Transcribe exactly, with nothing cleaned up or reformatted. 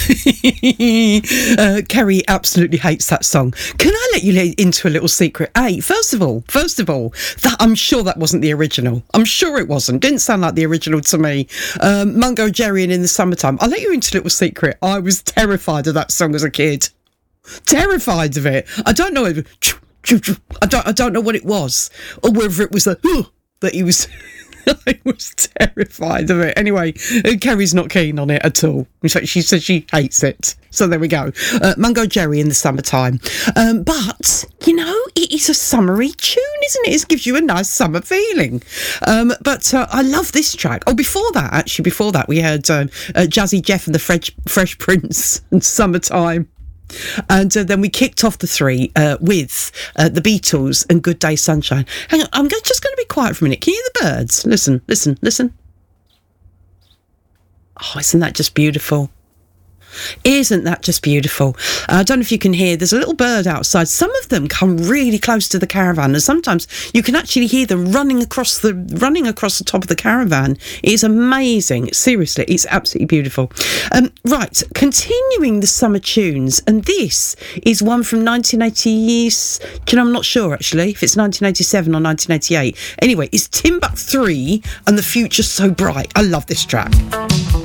uh, Kerry absolutely hates that song. Can I let you into a little secret? Hey, first of all, first of all, that I'm sure that wasn't the original. I'm sure it wasn't. Didn't sound like the original to me. Um, Mungo Jerry and In the Summertime. I'll let you into a little secret. I was terrified of that song as a kid. Terrified of it. I don't know. If, I don't. I don't know what it was, or whether it was a that he was. I was terrified of it. Anyway, Kerry's not keen on it at all. In fact, she said she hates it. So there we go. Uh, Mungo Jerry In the Summertime. Um, but, you know, it is a summery tune, isn't it? It gives you a nice summer feeling. Um, but uh, I love this track. Oh, before that, actually, before that, we heard uh, uh, Jazzy Jeff and the Fresh, Fresh Prince and Summertime. And uh, then we kicked off the three uh, with uh, the Beatles and Good Day Sunshine. Hang on, I'm just going to be quiet for a minute. Can you hear the birds? Listen, listen, listen. Oh, isn't that just beautiful? Isn't that just beautiful? Uh, I don't know if you can hear, there's a little bird outside. Some of them come really close to the caravan, and sometimes you can actually hear them running across the running across the top of the caravan. It's amazing. Seriously, it's absolutely beautiful. Um, right, continuing the summer tunes, and this is one from nineteen eighty. You know, I'm not sure actually if it's nineteen eighty-seven or nineteen eighty-eight. Anyway, it's Timbuk three and The Future So Bright. I love this track.